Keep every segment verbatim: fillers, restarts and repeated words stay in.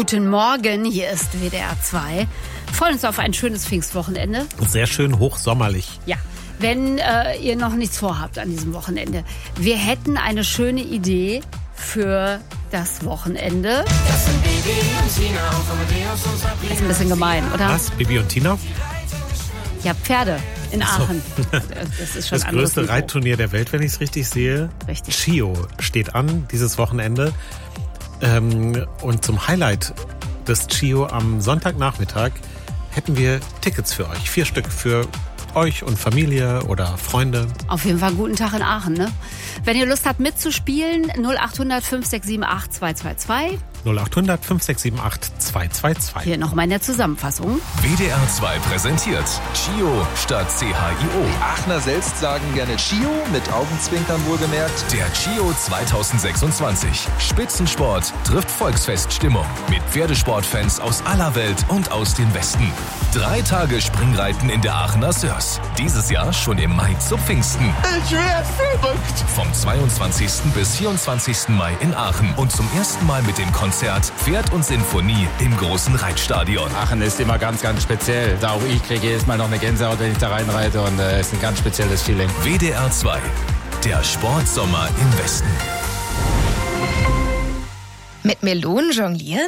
Guten Morgen, hier ist W D R zwei. Freuen uns auf ein schönes Pfingstwochenende. Sehr schön hochsommerlich. Ja, wenn äh, ihr noch nichts vorhabt an diesem Wochenende. Wir hätten eine schöne Idee für das Wochenende. Das sind Bibi und Tina. Das ist ein bisschen gemein, oder? Was? Bibi und Tina? Ja, Pferde in Aachen. So. Das ist schon das größte Niveau. Reitturnier der Welt, wenn ich es richtig sehe. Richtig. Chio steht an dieses Wochenende. Ähm, und zum Highlight des Chio am Sonntagnachmittag hätten wir Tickets für euch. Vier Stück für euch und Familie oder Freunde. Auf jeden Fall einen guten Tag in Aachen, ne? Wenn ihr Lust habt mitzuspielen, null acht hundert fünf sechs sieben acht zwei zwei zwei. null acht hundert fünf sechs sieben acht zwei zwei zwei. Hier nochmal in der Zusammenfassung. W D R zwei präsentiert Chio statt C H I O. Die Aachener selbst sagen gerne Chio, mit Augenzwinkern wohlgemerkt. Der Chio zweitausendsechsundzwanzig. Spitzensport trifft Volksfeststimmung. Mit Pferdesportfans aus aller Welt und aus dem Westen. Drei Tage Springreiten in der Aachener Sörs. Dieses Jahr schon im Mai zu Pfingsten. Ich werd verrückt. Vom zweiundzwanzigsten bis vierundzwanzigsten Mai in Aachen. Und zum ersten Mal mit dem Konzert Pferd und Sinfonie im großen Reitstadion. Aachen ist immer ganz, ganz speziell. Da auch ich kriege jedes Mal noch eine Gänsehaut, wenn ich da reinreite. Und es äh, ist ein ganz spezielles Feeling. W D R zwei. Der Sportsommer im Westen. Mit Melonen jonglieren?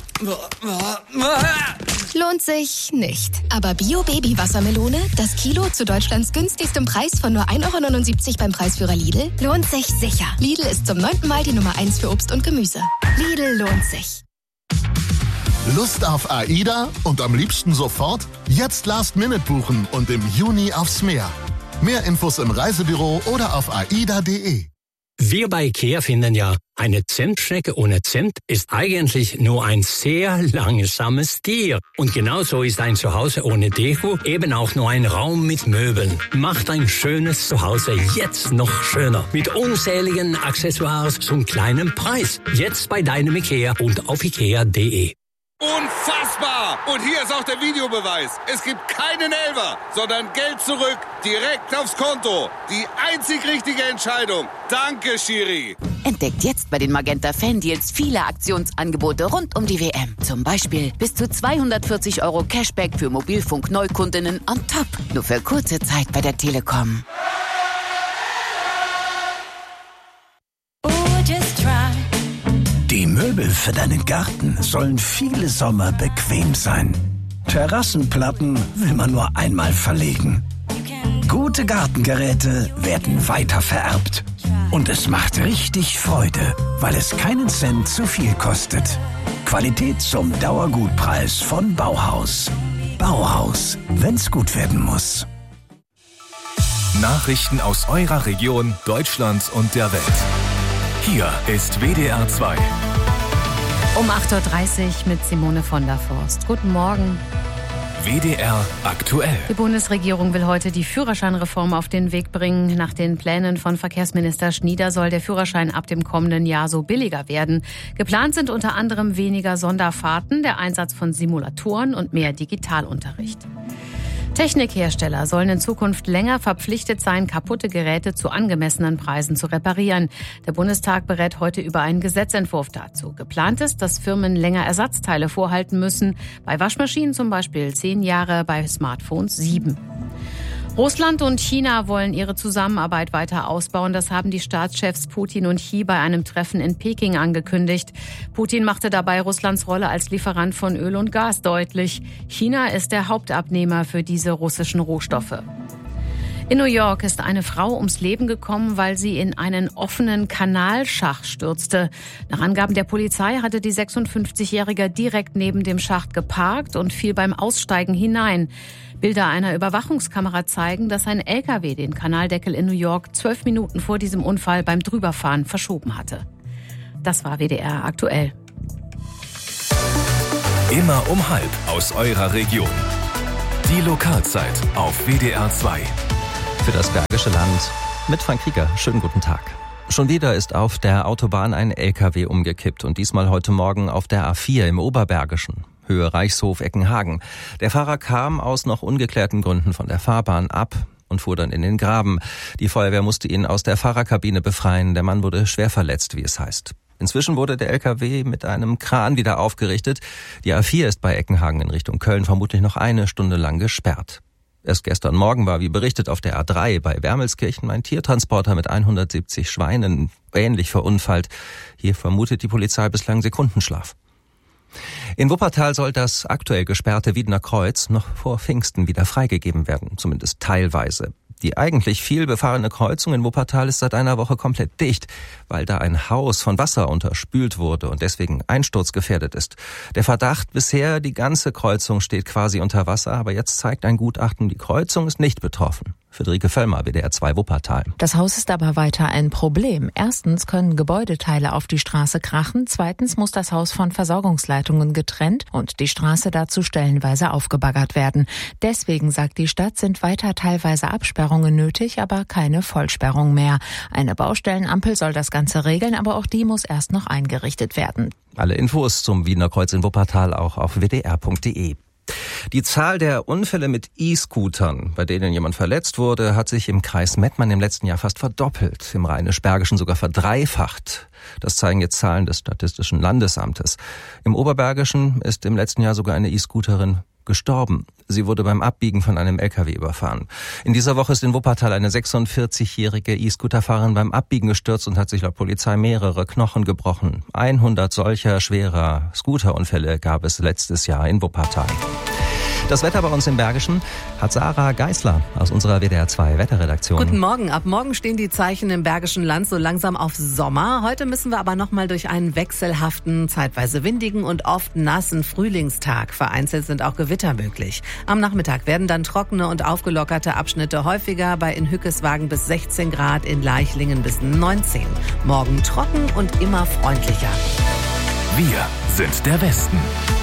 Lohnt sich nicht. Aber Bio-Baby-Wassermelone, das Kilo zu Deutschlands günstigstem Preis von nur ein Euro neunundsiebzig beim Preisführer Lidl, lohnt sich sicher. Lidl ist zum neunten Mal die Nummer eins für Obst und Gemüse. Lidl lohnt sich. Lust auf AIDA und am liebsten sofort? Jetzt Last Minute buchen und im Juni aufs Meer. Mehr Infos im Reisebüro oder auf aida punkt de. Wir bei IKEA finden ja, eine Zentschnecke ohne Zimt ist eigentlich nur ein sehr langsames Tier. Und genauso ist ein Zuhause ohne Deko eben auch nur ein Raum mit Möbeln. Macht ein schönes Zuhause jetzt noch schöner. Mit unzähligen Accessoires zum kleinen Preis. Jetzt bei deinem IKEA und auf ikea punkt de. Unfassbar! Und hier ist auch der Videobeweis. Es gibt keinen Elfer, sondern Geld zurück, direkt aufs Konto. Die einzig richtige Entscheidung. Danke, Schiri. Entdeckt jetzt bei den Magenta Fan-Deals viele Aktionsangebote rund um die W M. Zum Beispiel bis zu zweihundertvierzig Euro Cashback für Mobilfunk-Neukundinnen on top. Nur für kurze Zeit bei der Telekom. Die Möbel für deinen Garten sollen viele Sommer bequem sein. Terrassenplatten will man nur einmal verlegen. Gute Gartengeräte werden weiter vererbt. Und es macht richtig Freude, weil es keinen Cent zu viel kostet. Qualität zum Dauergutpreis von Bauhaus. Bauhaus, wenn's gut werden muss. Nachrichten aus eurer Region, Deutschland und der Welt. Hier ist W D R zwei. Um acht Uhr dreißig mit Simone von der Forst. Guten Morgen. W D R aktuell. Die Bundesregierung will heute die Führerscheinreform auf den Weg bringen. Nach den Plänen von Verkehrsminister Schnieder soll der Führerschein ab dem kommenden Jahr so billiger werden. Geplant sind unter anderem weniger Sonderfahrten, der Einsatz von Simulatoren und mehr Digitalunterricht. Technikhersteller sollen in Zukunft länger verpflichtet sein, kaputte Geräte zu angemessenen Preisen zu reparieren. Der Bundestag berät heute über einen Gesetzentwurf dazu. Geplant ist, dass Firmen länger Ersatzteile vorhalten müssen. Bei Waschmaschinen zum Beispiel zehn Jahre, bei Smartphones sieben. Russland und China wollen ihre Zusammenarbeit weiter ausbauen. Das haben die Staatschefs Putin und Xi bei einem Treffen in Peking angekündigt. Putin machte dabei Russlands Rolle als Lieferant von Öl und Gas deutlich. China ist der Hauptabnehmer für diese russischen Rohstoffe. In New York ist eine Frau ums Leben gekommen, weil sie in einen offenen Kanalschacht stürzte. Nach Angaben der Polizei hatte die sechsundfünfzigjährige direkt neben dem Schacht geparkt und fiel beim Aussteigen hinein. Bilder einer Überwachungskamera zeigen, dass ein L K W den Kanaldeckel in New York zwölf Minuten vor diesem Unfall beim Drüberfahren verschoben hatte. Das war W D R aktuell. Immer um halb aus eurer Region. Die Lokalzeit auf W D R zwei. Für das Bergische Land mit Frank Krieger. Schönen guten Tag. Schon wieder ist auf der Autobahn ein L K W umgekippt und diesmal heute Morgen auf der A vier im Oberbergischen. Höhe Reichshof-Eckenhagen. Der Fahrer kam aus noch ungeklärten Gründen von der Fahrbahn ab und fuhr dann in den Graben. Die Feuerwehr musste ihn aus der Fahrerkabine befreien. Der Mann wurde schwer verletzt, wie es heißt. Inzwischen wurde der L K W mit einem Kran wieder aufgerichtet. Die A vier ist bei Eckenhagen in Richtung Köln vermutlich noch eine Stunde lang gesperrt. Erst gestern Morgen war, wie berichtet, auf der A drei bei Wermelskirchen ein Tiertransporter mit hundertsiebzig Schweinen ähnlich verunfallt. Hier vermutet die Polizei bislang Sekundenschlaf. In Wuppertal soll das aktuell gesperrte Wiedner Kreuz noch vor Pfingsten wieder freigegeben werden, zumindest teilweise. Die eigentlich viel befahrene Kreuzung in Wuppertal ist seit einer Woche komplett dicht, weil da ein Haus von Wasser unterspült wurde und deswegen einsturzgefährdet ist. Der Verdacht bisher, die ganze Kreuzung steht quasi unter Wasser, aber jetzt zeigt ein Gutachten, die Kreuzung ist nicht betroffen. Friederike Völlmer, W D R zwei Wuppertal. Das Haus ist aber weiter ein Problem. Erstens können Gebäudeteile auf die Straße krachen. Zweitens muss das Haus von Versorgungsleitungen getrennt und die Straße dazu stellenweise aufgebaggert werden. Deswegen, sagt die Stadt, sind weiter teilweise Absperrungen nötig, aber keine Vollsperrung mehr. Eine Baustellenampel soll das Ganze regeln, aber auch die muss erst noch eingerichtet werden. Alle Infos zum Wiedner Kreuz in Wuppertal auch auf w d r punkt d e. Die Zahl der Unfälle mit E-Scootern, bei denen jemand verletzt wurde, hat sich im Kreis Mettmann im letzten Jahr fast verdoppelt, im Rheinisch-Bergischen sogar verdreifacht. Das zeigen jetzt Zahlen des Statistischen Landesamtes. Im Oberbergischen ist im letzten Jahr sogar eine E-Scooterin gestorben. Sie wurde beim Abbiegen von einem L K W überfahren. In dieser Woche ist in Wuppertal eine sechsundvierzigjährige E-Scooterfahrerin beim Abbiegen gestürzt und hat sich laut Polizei mehrere Knochen gebrochen. hundert solcher schwerer Scooterunfälle gab es letztes Jahr in Wuppertal. Das Wetter bei uns im Bergischen hat Sarah Geisler aus unserer W D R zwei Wetterredaktion. Guten Morgen. Ab morgen stehen die Zeichen im Bergischen Land so langsam auf Sommer. Heute müssen wir aber noch mal durch einen wechselhaften, zeitweise windigen und oft nassen Frühlingstag. Vereinzelt sind auch Gewitter möglich. Am Nachmittag werden dann trockene und aufgelockerte Abschnitte häufiger, bei in Hückeswagen bis sechzehn Grad, in Leichlingen bis neunzehn. Morgen trocken und immer freundlicher. Wir sind der Westen.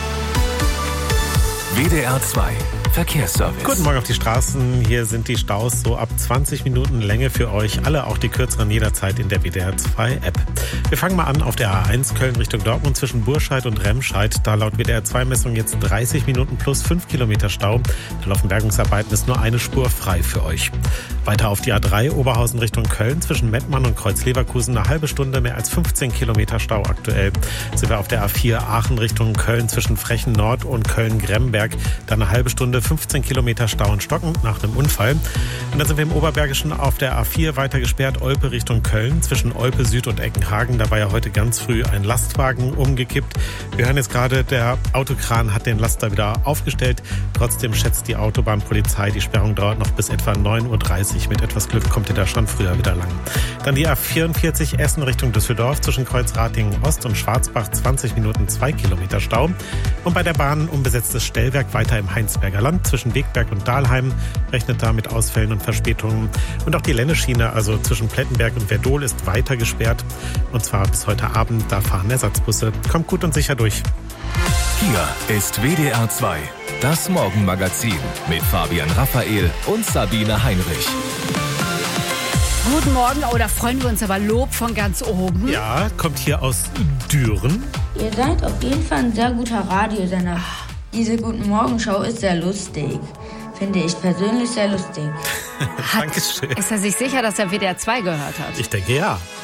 W D R zwei Verkehrsservice. Guten Morgen auf die Straßen. Hier sind die Staus so ab zwanzig Minuten Länge für euch. Alle, auch die kürzeren, jederzeit in der W D R zwei App. Wir fangen mal an auf der A eins Köln Richtung Dortmund zwischen Burscheid und Remscheid. Da laut W D R zwei Messung jetzt dreißig Minuten plus fünf Kilometer Stau. Da laufen Bergungsarbeiten, ist nur eine Spur frei für euch. Weiter auf die A drei Oberhausen Richtung Köln zwischen Mettmann und Kreuz-Leverkusen eine halbe Stunde, mehr als fünfzehn Kilometer Stau aktuell. Sind wir auf der A vier Aachen Richtung Köln zwischen Frechen Nord und Köln-Gremberg. Dann eine halbe Stunde, fünfzehn Kilometer Stau und Stocken nach einem Unfall. Und dann sind wir im Oberbergischen auf der A vier weiter gesperrt, Olpe Richtung Köln zwischen Olpe Süd und Eckenhagen. Da war ja heute ganz früh ein Lastwagen umgekippt. Wir hören jetzt gerade, der Autokran hat den Laster wieder aufgestellt. Trotzdem schätzt die Autobahnpolizei, die Sperrung dauert noch bis etwa neun Uhr dreißig. Mit etwas Glück kommt ihr da schon früher wieder lang. Dann die A vierundvierzig Essen Richtung Düsseldorf zwischen Kreuzratingen Ost und Schwarzbach zwanzig Minuten, zwei Kilometer Stau. Und bei der Bahn unbesetztes Stellwerk weiter im Heinsberger Land zwischen Wegberg und Dahlheim, rechnet da mit Ausfällen und Verspätungen. Und auch die Länneschiene, also zwischen Plettenberg und Werdohl, ist weiter gesperrt. Und zwar bis heute Abend, da fahren Ersatzbusse. Kommt gut und sicher durch. Hier ist W D R zwei, das Morgenmagazin mit Fabian Raphael und Sabine Heinrich. Guten Morgen, oh, da freuen wir uns aber Lob von ganz oben. Ja, kommt hier aus Düren. Ihr seid auf jeden Fall ein sehr guter Radiosender. Diese Guten Morgen-Show ist sehr lustig. Finde ich persönlich sehr lustig. Dankeschön. Ist er sich sicher, dass er W D R zwei gehört hat? Ich denke ja.